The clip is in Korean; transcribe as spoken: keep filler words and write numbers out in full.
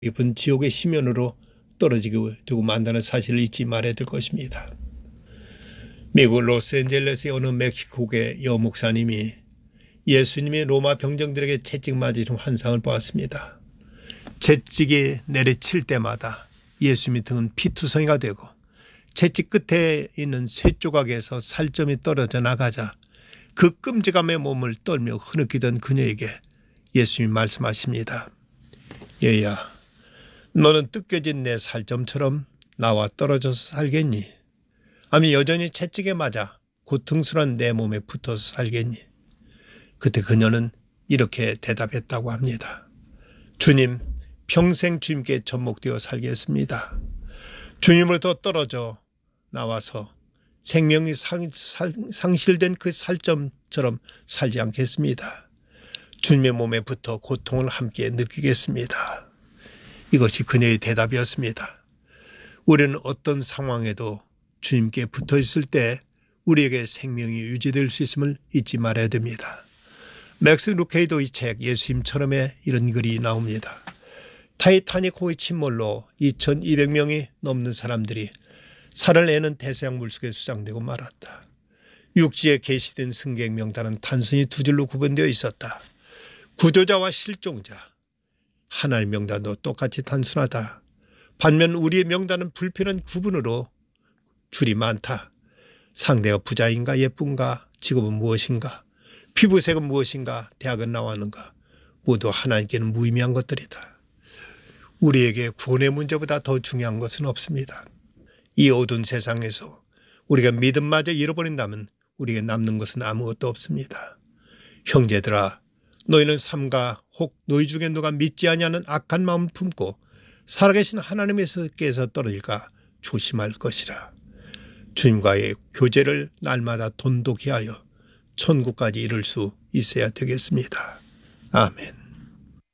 깊은 지옥의 심연으로 떨어지게 되고 만다는 사실을 잊지 말아야 될 것입니다. 미국 로스앤젤레스의 어느 멕시코계 여목사님이 예수님이 로마 병정들에게 채찍 맞으신 환상을 보았습니다. 채찍이 내리칠 때마다 예수님의 등은 피투성이가 되고 채찍 끝에 있는 쇠 조각에서 살점이 떨어져 나가자 그 끔찍함의 몸을 떨며 흐느끼던 그녀에게 예수님이 말씀하십니다. 얘야, 너는 뜯겨진 내 살점처럼 나와 떨어져서 살겠니? 아니 여전히 채찍에 맞아 고통스러운 내 몸에 붙어서 살겠니? 그때 그녀는 이렇게 대답했다고 합니다. 주님, 평생 주님께 접목되어 살겠습니다. 주님으로부터 떨어져 나와서 생명이 상, 상, 상실된 그 살점처럼 살지 않겠습니다. 주님의 몸에 붙어 고통을 함께 느끼겠습니다. 이것이 그녀의 대답이었습니다. 우리는 어떤 상황에도 주님께 붙어 있을 때 우리에게 생명이 유지될 수 있음을 잊지 말아야 됩니다. 맥스 루케이도 이 책 예수님처럼의 이런 글이 나옵니다. 타이타닉 호의 침몰로 이천이백 명이 넘는 사람들이 살을 내는 대서양 물속에 수장되고 말았다. 육지에 게시된 승객 명단은 단순히 두 줄로 구분되어 있었다. 구조자와 실종자, 하나의 명단도 똑같이 단순하다. 반면 우리의 명단은 불필요한 구분으로 줄이 많다. 상대가 부자인가 예쁜가, 직업은 무엇인가, 피부색은 무엇인가, 대학은 나왔는가, 모두 하나님께는 무의미한 것들이다. 우리에게 구원의 문제보다 더 중요한 것은 없습니다. 이 어두운 세상에서 우리가 믿음마저 잃어버린다면 우리에게 남는 것은 아무것도 없습니다. 형제들아, 너희는 삼가 혹 너희 중에 누가 믿지 아니하는 악한 마음 품고 살아계신 하나님께서 떨어질까 조심할 것이라. 주님과의 교제를 날마다 돈독히 하여 천국까지 이룰 수 있어야 되겠습니다. 아멘.